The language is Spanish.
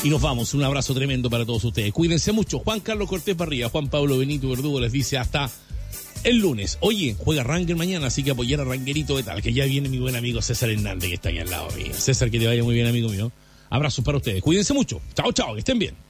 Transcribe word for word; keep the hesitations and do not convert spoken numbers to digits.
Y nos vamos, un abrazo tremendo para todos ustedes. Cuídense mucho. Juan Carlos Cortés Barriga, Juan Pablo Benito Verdugo les dice hasta el lunes. Oye, juega Ranger mañana, así que apoyar a Rangerito de tal, que ya viene mi buen amigo César Hernández, que está ahí al lado mío. César, que te vaya muy bien, amigo mío. Abrazos para ustedes. Cuídense mucho. Chao, chao, que estén bien.